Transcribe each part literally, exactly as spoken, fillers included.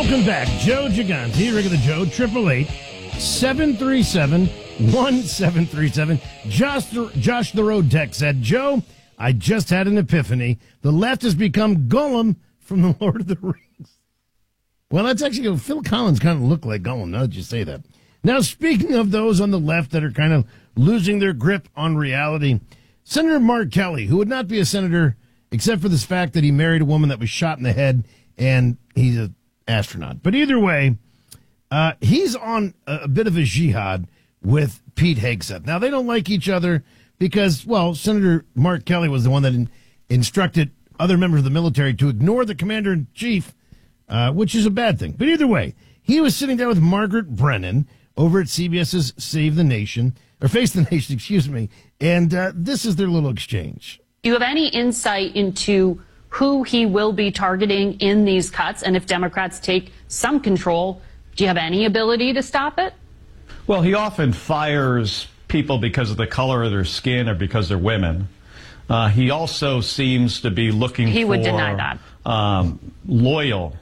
Welcome back. Joe Gigante, Rick of the Joe, triple eight seven three seven one seven three seven. Josh the, Josh the Road Tech said, Joe, I just had an epiphany. The left has become Gollum from the Lord of the Rings. Well, that's actually, Phil Collins kind of looked like Gollum, now that you say that. Now, speaking of those on the left that are kind of losing their grip on reality, Senator Mark Kelly, who would not be a senator except for this fact that he married a woman that was shot in the head, and he's an astronaut. But either way, uh, he's on a, a bit of a jihad with Pete Hegseth. Now, they don't like each other because, well, Senator Mark Kelly was the one that in, instructed other members of the military to ignore the commander-in-chief, uh, which is a bad thing. But either way, he was sitting down with Margaret Brennan over at C B S's Save the Nation, or Face the Nation, excuse me, and uh, this is their little exchange. Do you have any insight into who he will be targeting in these cuts? And if Democrats take some control, do you have any ability to stop it? Well, he often fires people because of the color of their skin or because they're women. Uh, he also seems to be looking for... He would deny that. Um, loyal.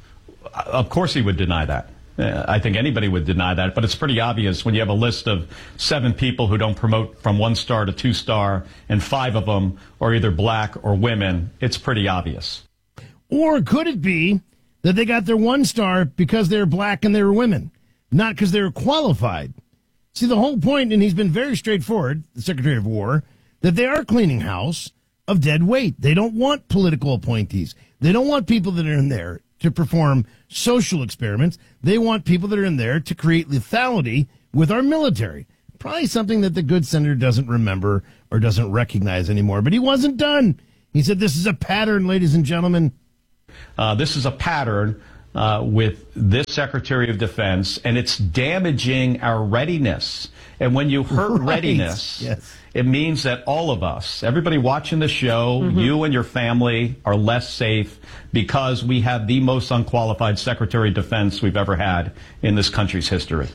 Of course he would deny that. Uh, I think anybody would deny that, but it's pretty obvious when you have a list of seven people who don't promote from one star to two star, and five of them are either black or women. It's pretty obvious. Or could it be that they got their one star because they're black and they were women, not because they were qualified? See, the whole point, and he's been very straightforward, the Secretary of War, that they are cleaning house of dead weight. They don't want political appointees. They don't want people that are in there to perform social experiments. They want people that are in there to create lethality with our military. Probably something that the good senator doesn't remember or doesn't recognize anymore. But he wasn't done. He said, this is a pattern, ladies and gentlemen. Uh, this is a pattern uh, with this Secretary of Defense, and it's damaging our readiness. And when you hurt right. readiness, yes. it means that all of us, everybody watching the show, mm-hmm. you and your family are less safe because we have the most unqualified Secretary of Defense we've ever had in this country's history.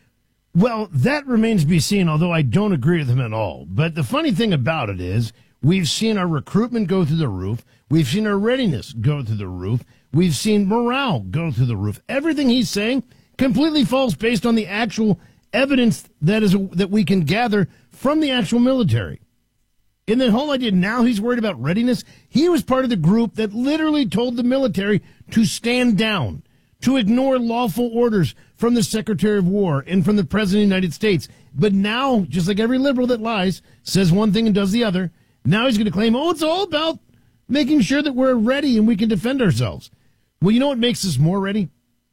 Well, that remains to be seen, although I don't agree with him at all. But the funny thing about it is we've seen our recruitment go through the roof. We've seen our readiness go through the roof. We've seen morale go through the roof. Everything he's saying completely false based on the actual evidence that is that we can gather from the actual military. And the whole idea now he's worried about readiness. He was part of the group that literally told the military to stand down, to ignore lawful orders from the Secretary of War and from the President of the United States. But now, just like every liberal that lies, says one thing and does the other, now he's going to claim, oh, it's all about making sure that we're ready and we can defend ourselves. Well, you know what makes us more ready?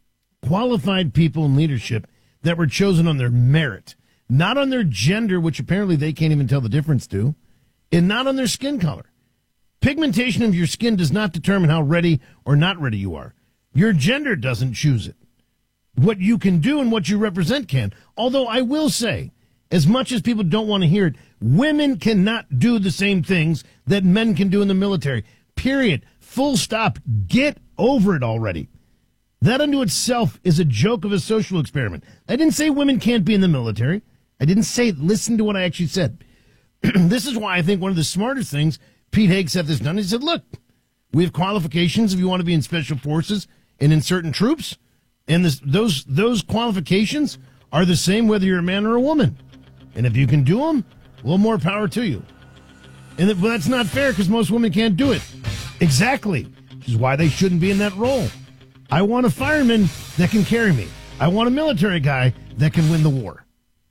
Qualified people in leadership that were chosen on their merit, not on their gender, which apparently they can't even tell the difference to, and not on their skin color. Pigmentation of your skin does not determine how ready or not ready you are. Your gender doesn't choose it. What you can do and what you represent can. Although I will say, as much as people don't want to hear it, women cannot do the same things that men can do in the military. Period. Full stop. Get over it already. That unto itself is a joke of a social experiment. I didn't say women can't be in the military. I didn't say, listen to what I actually said. This is why I think one of the smartest things Pete Hegseth has done. He said, look, we have qualifications if you want to be in special forces and in certain troops. And this, those those qualifications are the same whether you're a man or a woman. And if you can do them, well, more power to you. And that, well, that's not fair because most women can't do it. Exactly. Which is why they shouldn't be in that role. I want a fireman that can carry me. I want a military guy that can win the war.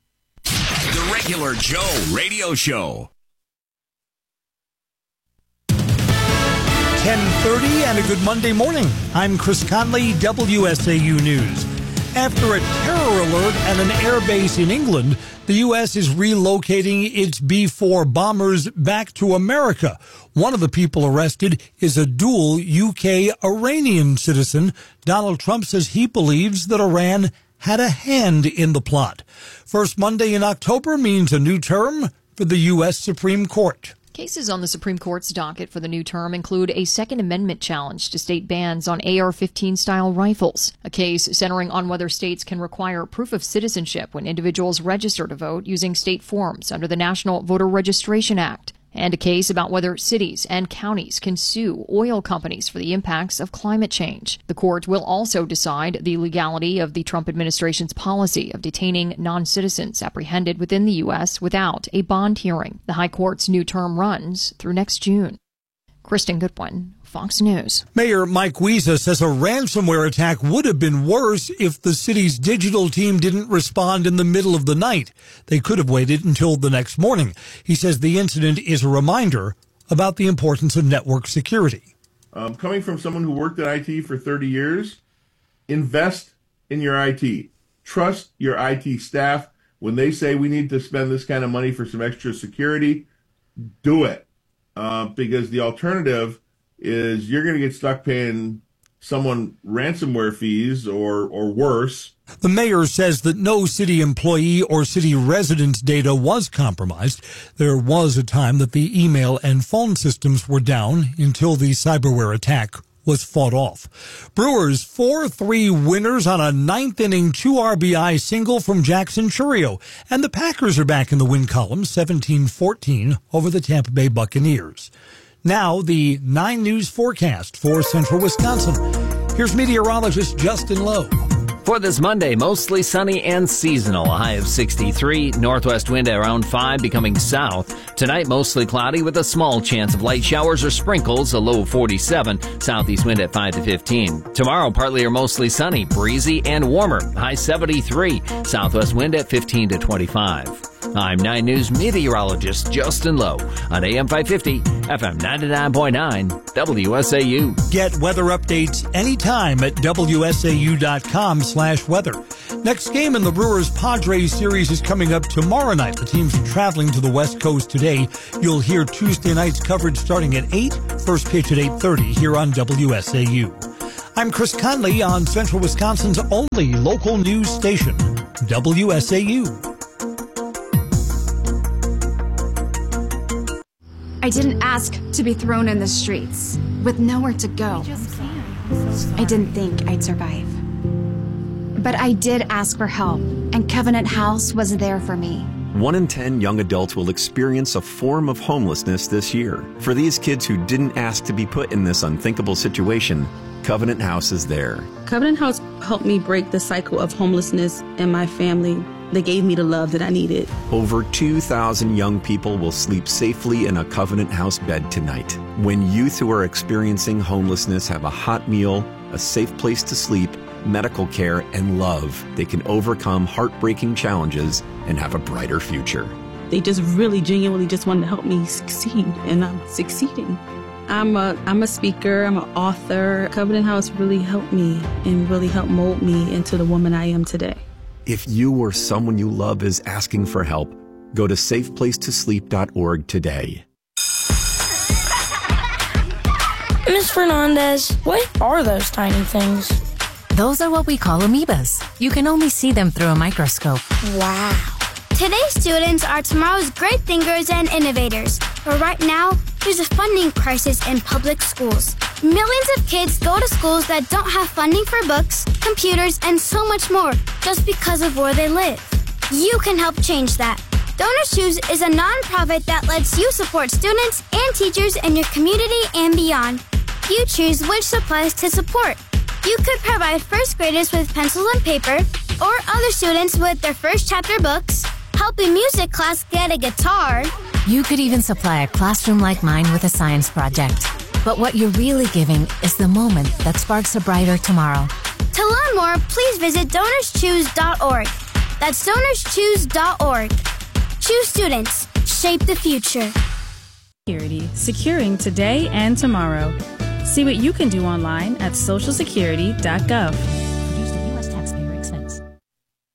The Regular Joe Radio Show. ten thirty and a good Monday morning. I'm Chris Conley, W S A U News. After a terror alert at an air base in England, the U S is relocating its B four bombers back to America. One of the people arrested is a dual U K-Iranian citizen. Donald Trump says he believes that Iran had a hand in the plot. First Monday in October means a new term for the U S Supreme Court. Cases on the Supreme Court's docket for the new term include a Second Amendment challenge to state bans on A R fifteen style rifles, a case centering on whether states can require proof of citizenship when individuals register to vote using state forms under the National Voter Registration Act, and a case about whether cities and counties can sue oil companies for the impacts of climate change. The court will also decide the legality of the Trump administration's policy of detaining non-citizens apprehended within the U S without a bond hearing. The High Court's new term runs through next June. Kristen Goodwin, Fox News. Mayor Mike Wiese says a ransomware attack would have been worse if the city's digital team didn't respond in the middle of the night. They could have waited until the next morning. He says the incident is a reminder about the importance of network security. Um, coming from someone who worked in I T for thirty years, invest in your I T. Trust your I T staff. When they say we need to spend this kind of money for some extra security, do it. Uh, because the alternative is you're going to get stuck paying someone ransomware fees or, or worse. The mayor says that no city employee or city residents' data was compromised. There was a time that the email and phone systems were down until the cyberware attack was fought off. Brewers four three winners on a ninth inning two R B I single from Jackson Chourio. And the Packers are back in the win column, seventeen fourteen over the Tampa Bay Buccaneers. Now the nine News forecast for central Wisconsin. Here's meteorologist Justin Lowe. For this Monday, mostly sunny and seasonal, a high of sixty-three, northwest wind at around five, becoming south. Tonight, mostly cloudy with a small chance of light showers or sprinkles, a low of forty-seven, southeast wind at five to fifteen. Tomorrow, partly or mostly sunny, breezy and warmer, high seventy-three, southwest wind at fifteen to twenty-five. I'm nine News meteorologist Justin Lowe on A M five fifty, F M ninety-nine point nine, W S A U. Get weather updates anytime at W S A U dot com slash weather. Next game in the Brewers-Padres series is coming up tomorrow night. The teams are traveling to the West Coast today. You'll hear Tuesday night's coverage starting at eight, first pitch at eight thirty here on W S A U. I'm Chris Conley on Central Wisconsin's only local news station, W S A U. I didn't ask to be thrown in the streets with nowhere to go. I didn't think I'd survive. But I did ask for help, and Covenant House was there for me. One in ten young adults will experience a form of homelessness this year. For these kids who didn't ask to be put in this unthinkable situation, Covenant House is there. Covenant House helped me break the cycle of homelessness in my family. They gave me the love that I needed. Over two thousand young people will sleep safely in a Covenant House bed tonight. When youth who are experiencing homelessness have a hot meal, a safe place to sleep, medical care, and love, they can overcome heartbreaking challenges and have a brighter future. They just really genuinely just wanted to help me succeed, and I'm succeeding. I'm a, I'm a speaker, I'm an author. Covenant House really helped me and really helped mold me into the woman I am today. If you or someone you love is asking for help, go to safe place to sleep dot org today. Miss Fernandez, what are those tiny things? Those are what we call amoebas. You can only see them through a microscope. Wow. Today's students are tomorrow's great thinkers and innovators. But right now, there's a funding crisis in public schools. Millions of kids go to schools that don't have funding for books, computers, and so much more just because of where they live. You can help change that. Donors Choose is a nonprofit that lets you support students and teachers in your community and beyond. You choose which supplies to support. You could provide first graders with pencils and paper, or other students with their first chapter books, help a music class get a guitar. You could even supply a classroom like mine with a science project. But what you're really giving is the moment that sparks a brighter tomorrow. To learn more, please visit donors choose dot org. That's donors choose dot org. Choose students. Shape the future. Security, securing today and tomorrow. See what you can do online at social security dot gov.